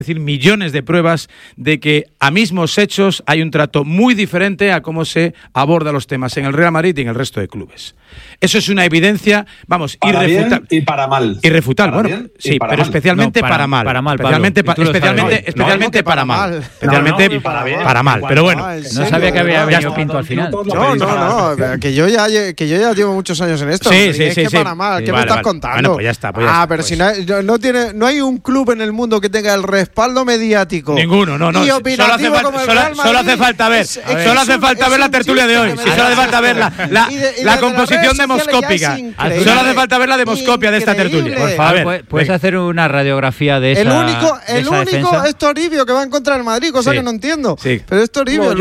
decir, millones de pruebas de que a mismos hechos hay un trato muy diferente a cómo se aborda los temas en el Real Madrid y en el resto de clubes. Eso es una evidencia, vamos, irrefutable. Y para mal. Irrefutable, bueno, bien, sí, pero mal. Especialmente para mal. Para mal, especialmente para mal. Especialmente para mal, pero bueno. No sabía que había venido Pinto al final. No, que yo ya llevo muchos años en esto. Sí. Para mal, ¿qué me estás contando? Bueno, pues ya está. Pero si no hay un club en el mundo que tenga el respaldo mediático. Ninguno, no. Y opinativo como el Real Madrid. Solo hace falta ver la tertulia de hoy. Solo hace falta ver la composición demoscópica. Solo hace falta ver la demoscopia de esta tertulia. Por favor, ¿puedes hacer una radiografía de esa? El único es Toribio que va en contra del Madrid, cosa que no entiendo. Sí. Pero es Toribio.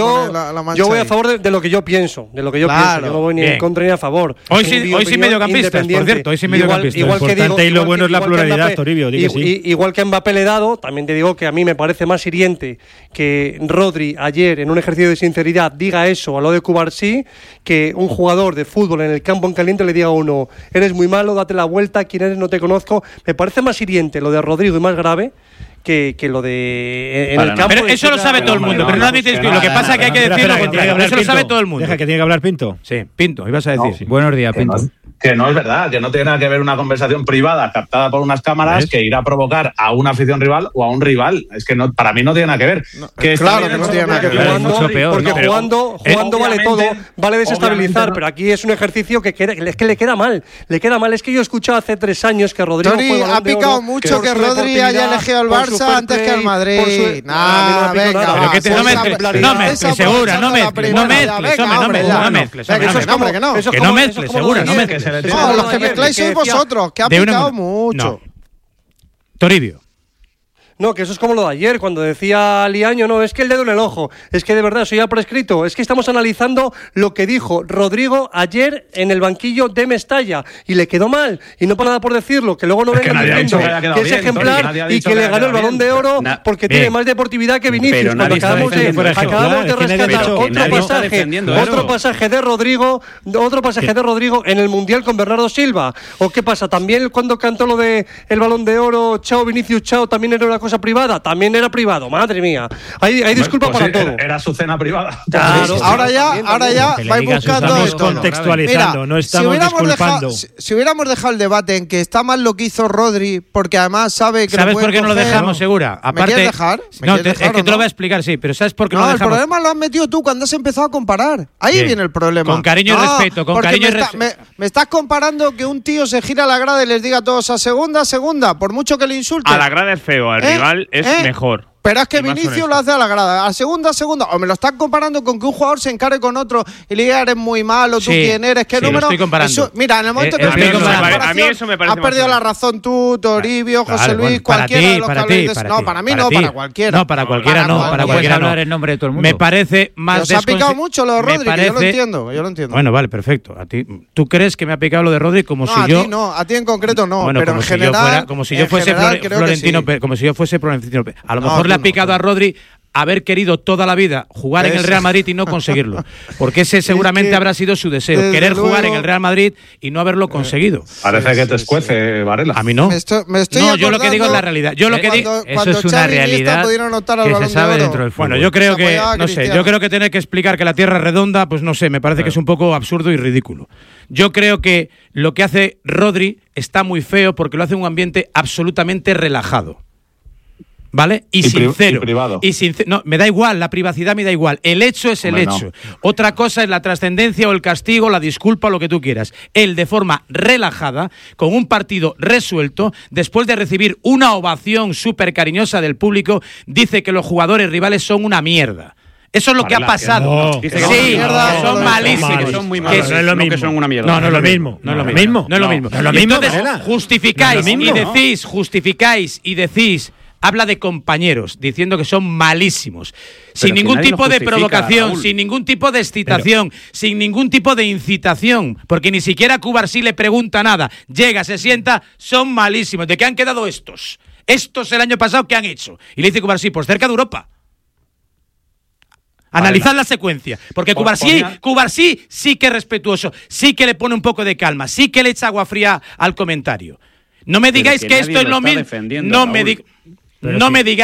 Yo voy a favor de lo que yo pienso. Yo no voy ni en contra ni a favor. Hoy sí mediocampistas, por cierto. Hoy sí mediocampistas. Igual que digo, y lo bueno es la pluralidad, Toribio. Igual que a Mbappé le he dado, también te digo que a mí me parece más hiriente que Rodri ayer, en un ejercicio de sinceridad, diga eso a lo de Cubarsí, que un jugador de fútbol en el campo en caliente le diga a uno: eres muy malo, date la vuelta, quién eres, no te conozco. Me parece más hiriente lo de Rodrigo y más grave que lo de en el campo. Pero eso lo sabe todo el mundo, pero no admites que lo que pasa es que hay que decir lo contrario. Eso lo sabe todo el mundo. Deja que tiene que hablar Pinto. Sí, Pinto, ibas a decir. Sí. Buenos días, Pinto. Que no es verdad, que no tiene nada que ver una conversación privada captada por unas cámaras que ir a provocar a una afición rival o a un rival. Es que para mí no tiene nada que ver. Claro que no tiene nada que ver. Porque jugando vale todo, vale desestabilizar, pero aquí es un ejercicio que le queda mal. Es que yo he escuchado hace 3 años que Rodrigo ha picado mucho que Rodri haya elegido al Barça antes que al Madrid. Venga, no mezcles, Segura, no mezcles, no mezcles. Que no mezcles, Segura, no mezcles. Los que mezcláis sois vosotros, que ha picado mucho. Toribio. No, que eso es como lo de ayer, cuando decía Liaño, no, es que el dedo en el ojo, es que de verdad eso ya prescrito, es que estamos analizando lo que dijo Rodrigo ayer en el banquillo de Mestalla, y le quedó mal, y no por nada por decirlo, que luego no vengan diciendo que es ejemplar y que le ganó el Balón de Oro porque tiene más deportividad que Vinicius, cuando acabamos de rescatar otro pasaje de Rodrigo en el Mundial con Bernardo Silva. ¿O qué pasa? También cuando cantó lo de el Balón de Oro, chao Vinicius, chao, también era una cosa privada, también era privado, madre mía. Hay disculpa para todo. Era su cena privada. Claro, ahora ya vais buscando. Estamos contextualizando, mira, no estamos disculpando. Si hubiéramos dejado el debate en que está mal lo que hizo Rodri, porque además sabe que. ¿Sabes por qué no lo dejamos, Segura? Aparte, ¿me quieres dejar? Es que te lo voy a explicar, sí, pero ¿sabes por qué no lo dejamos? El problema lo has metido tú cuando has empezado a comparar. Ahí viene el problema. Con cariño y respeto, con cariño y respeto. Me estás comparando que un tío se gira a la grada y les diga a todos a segunda, por mucho que le insulte. A la grada es feo, al rival es mejor. Pero es que Vinicius lo hace a la grada, a segunda. O me lo están comparando con que un jugador se encare con otro y le diga eres muy malo, tú quién eres, qué número. Lo estoy comparando. Eso, mira, en el momento que a mí eso me parece. Has perdido la razón tú, Toribio, José Luis, cualquiera de los que habléis de. No, para mí no, para cualquiera. No, para cualquiera no, para cualquiera no. Hablar en nombre de todo el mundo. Me parece más. Se ha picado mucho lo de Rodri, yo lo entiendo. Bueno, vale, perfecto. A ti, ¿tú crees que me ha picado lo de Rodri como si yo? No, a ti en concreto no, pero en general. Como si yo fuese Florentino Pérez. A lo mejor le ha picado a Rodri haber querido toda la vida jugar en el Real Madrid y no conseguirlo. Porque ese seguramente habrá sido su deseo, querer jugar en el Real Madrid y no haberlo conseguido. Parece que te escuece, Varela. A mí no. Me estoy no, yo lo que digo es la realidad. Yo lo que digo, eso es una realidad que se sabe dentro del fútbol. Bueno, yo creo que, no sé, yo creo que tener que explicar que la Tierra es redonda, pues no sé, me parece que es un poco absurdo y ridículo. Yo creo que lo que hace Rodri está muy feo porque lo hace en un ambiente absolutamente relajado. ¿Vale? Y sincero. Y privado. No, me da igual, la privacidad me da igual. El hecho es el hecho. Otra cosa es la trascendencia o el castigo, la disculpa o lo que tú quieras. Él, de forma relajada, con un partido resuelto, después de recibir una ovación súper cariñosa del público, dice que los jugadores rivales son una mierda. Eso es lo que ha pasado. Son malísimos. Son muy malos. No es lo mismo. Que son una mierda. No es lo mismo. No es lo mismo. No es lo mismo. Entonces, justificáis y decís, habla de compañeros, diciendo que son malísimos. Sin ningún tipo de provocación, Raúl. Sin ningún tipo de excitación, sin ningún tipo de incitación, porque ni siquiera Cubarsí le pregunta nada. Llega, se sienta, son malísimos. ¿De qué han quedado estos? Estos el año pasado, ¿qué han hecho? Y le dice Cubarsí, pues cerca de Europa. Analizad la secuencia, porque Cubarsí sí que es respetuoso, sí que le pone un poco de calma, sí que le echa agua fría al comentario. No me digáis que esto es lo mismo. no me digáis